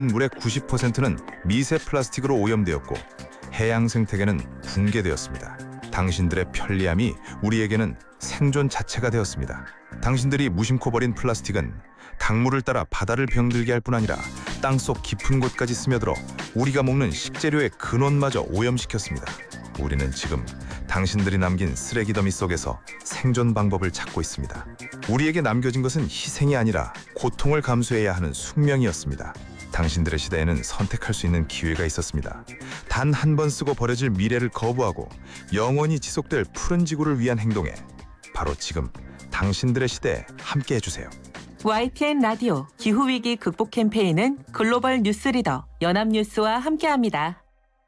물의 90%는 미세 플라스틱으로 오염되었고 해양 생태계는 붕괴되었습니다. 당신들의 편리함이 우리에게는 생존 자체가 되었습니다. 당신들이 무심코 버린 플라스틱은 강물을 따라 바다를 병들게 할 뿐 아니라 땅속 깊은 곳까지 스며들어 우리가 먹는 식재료의 근원마저 오염시켰습니다. 우리는 지금 당신들이 남긴 쓰레기 더미 속에서 생존 방법을 찾고 있습니다. 우리에게 남겨진 것은 희생이 아니라 고통을 감수해야 하는 숙명이었습니다. 당신들의 시대에는 선택할 수 있는 기회가 있었습니다. 단 한 번 쓰고 버려질 미래를 거부하고 영원히 지속될 푸른 지구를 위한 행동에 바로 지금 당신들의 시대에 함께 해주세요. YTN 라디오 기후위기 극복 캠페인은 글로벌 뉴스리더 연합뉴스와 함께합니다.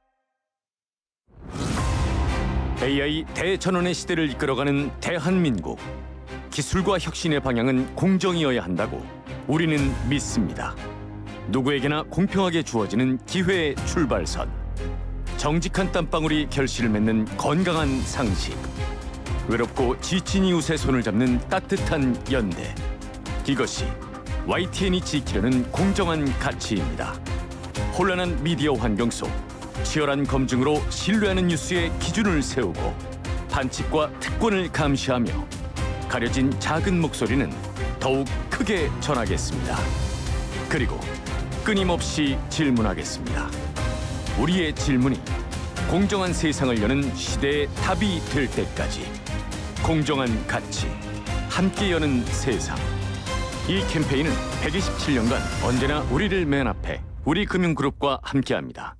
AI 대전환의 시대를 이끌어가는 대한민국. 기술과 혁신의 방향은 공정이어야 한다고 우리는 믿습니다. 누구에게나 공평하게 주어지는 기회의 출발선. 정직한 땀방울이 결실을 맺는 건강한 상식. 외롭고 지친 이웃의 손을 잡는 따뜻한 연대. 이것이 YTN이 지키려는 공정한 가치입니다. 혼란한 미디어 환경 속 치열한 검증으로 신뢰하는 뉴스의 기준을 세우고 반칙과 특권을 감시하며 가려진 작은 목소리는 더욱 크게 전하겠습니다. 그리고 끊임없이 질문하겠습니다. 우리의 질문이 공정한 세상을 여는 시대의 답이 될 때까지 공정한 가치, 함께 여는 세상. 이 캠페인은 127년간 언제나 우리를 맨 앞에 우리금융그룹과 함께합니다.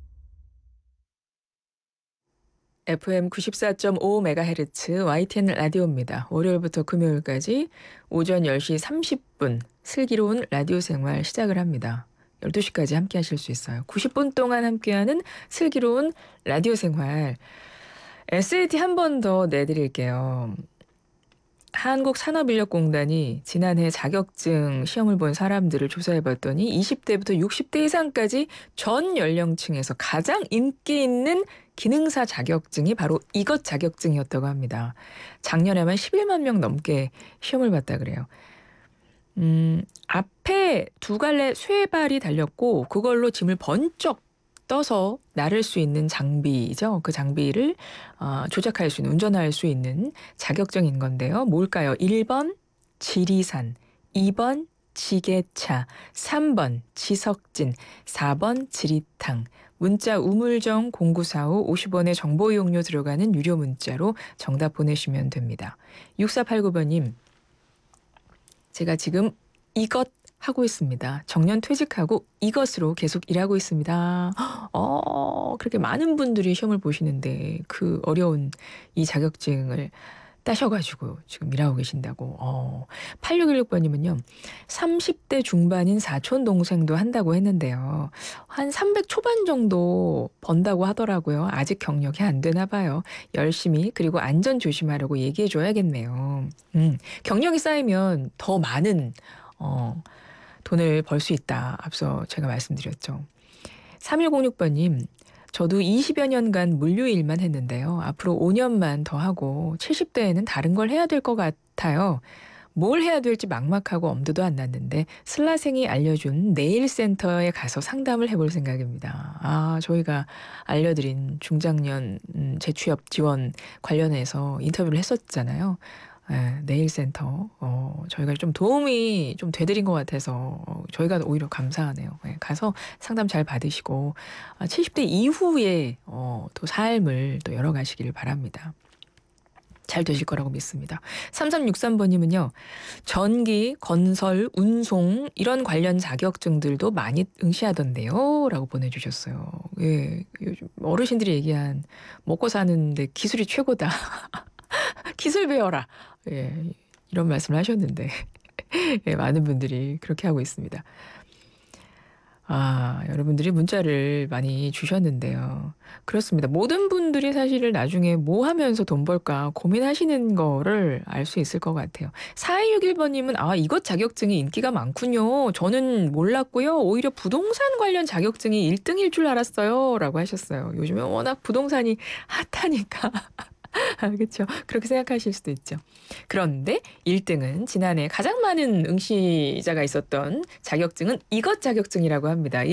FM 94.5MHz YTN 라디오입니다. 월요일부터 금요일까지 오전 10시 30분 슬기로운 라디오 생활 시작을 합니다. 12시까지 함께 하실 수 있어요. 90분 동안 함께하는 슬기로운 라디오 생활. SAT 한 번 더 내드릴게요. 한국산업인력공단이 지난해 자격증 시험을 본 사람들을 조사해봤더니 20대부터 60대 이상까지 전 연령층에서 가장 인기 있는 기능사 자격증이 바로 이것 자격증이었다고 합니다. 작년에만 11만 명 넘게 시험을 봤다 그래요. 앞에 두 갈래 쇠발이 달렸고 그걸로 짐을 번쩍 떠서 나를 수 있는 장비죠. 그 장비를 조작할 수 있는, 운전할 수 있는 자격증인 건데요. 뭘까요? 1번 지리산, 2번 지게차, 3번 지석진, 4번 지리탕. 문자 우물정 0945 50원의 정보 이용료 들어가는 유료 문자로 정답 보내시면 됩니다. 6489번님, 제가 지금 이것 하고 있습니다. 정년 퇴직하고 이것으로 계속 일하고 있습니다. 그렇게 많은 분들이 시험을 보시는데 그 어려운 이 자격증을 따셔가지고 지금 일하고 계신다고. 8616번님은요. 30대 중반인 사촌 동생도 한다고 했는데요. 한 300 초반 정도 번다고 하더라고요. 아직 경력이 안 되나 봐요. 열심히 그리고 안전 조심하라고 얘기해 줘야겠네요. 경력이 쌓이면 더 많은 돈을 벌 수 있다. 앞서 제가 말씀드렸죠. 3106번님. 저도 20여 년간 물류 일만 했는데요. 앞으로 5년만 더 하고 70대에는 다른 걸 해야 될 것 같아요. 뭘 해야 될지 막막하고 엄두도 안 났는데 슬라생이 알려준 네일센터에 가서 상담을 해볼 생각입니다. 저희가 알려드린 중장년 재취업 지원 관련해서 인터뷰를 했었잖아요. 네일센터 저희가 좀 도움이 좀 되드린 것 같아서 저희가 오히려 감사하네요. 가서 상담 잘 받으시고 70대 이후에 또 삶을 또 열어가시기를 바랍니다. 잘 되실 거라고 믿습니다. 3363번님은요. 전기, 건설, 운송 이런 관련 자격증들도 많이 응시하던데요. 라고 보내주셨어요. 예, 요즘 어르신들이 얘기한 먹고 사는데 기술이 최고다. 기술 배워라. 예, 이런 말씀을 하셨는데 예, 많은 분들이 그렇게 하고 있습니다. 여러분들이 문자를 많이 주셨는데요. 그렇습니다. 모든 분들이 사실은 나중에 뭐 하면서 돈 벌까 고민하시는 거를 알 수 있을 것 같아요. 4261번님은 이것 자격증이 인기가 많군요. 저는 몰랐고요. 오히려 부동산 관련 자격증이 1등일 줄 알았어요. 라고 하셨어요. 요즘에 워낙 부동산이 핫하니까 그렇죠. 그렇게 생각하실 수도 있죠. 그런데 1등은 지난해 가장 많은 응시자가 있었던 자격증은 이것 자격증이라고 합니다.